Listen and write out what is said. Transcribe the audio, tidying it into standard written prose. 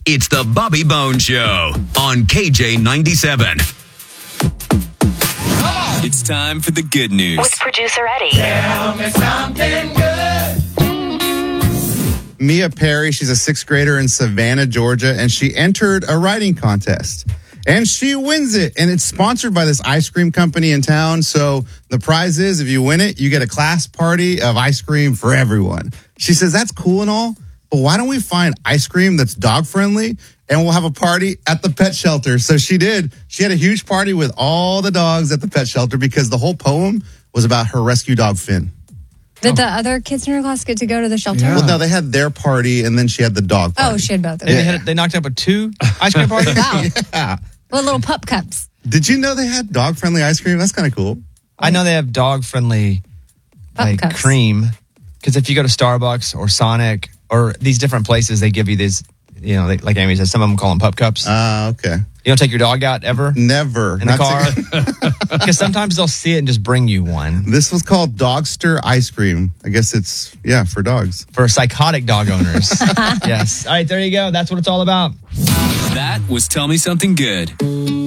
It's the Bobby Bones Show on KJ97. It's time for the good news. With producer Eddie. Tell me something good. Mia Perry, she's a sixth grader in Savannah, Georgia, and she entered a writing contest. And she wins it. And it's sponsored by this ice cream company in town. So the prize is, if you win it, you get a class party of ice cream for everyone. She says, that's cool and all, but why don't we find ice cream that's dog friendly and we'll have a party at the pet shelter? So she did. She had a huge party with all the dogs at the pet shelter because the whole poem was about her rescue dog, Finn. Did the other kids in her class get to go to the shelter? Well, no, they had their party and then she had the dog party. Oh, she had both. They knocked up with 2 ice cream parties? Wow. Yeah. Well, little pup cups. Did you know they had dog-friendly ice cream? That's kind of cool. I know they have dog-friendly Pup cups. cream. Because if you go to Starbucks or Sonic or these different places, they give you these, like Amy said, some of them call them pup cups. Okay. You don't take your dog out ever? Never. In the car? Because sometimes they'll see it and just bring you one. This was called Dogster ice cream. I guess it's, for dogs. For psychotic dog owners. Yes. All right, there you go. That's what it's all about. That was Tell Me Something Good.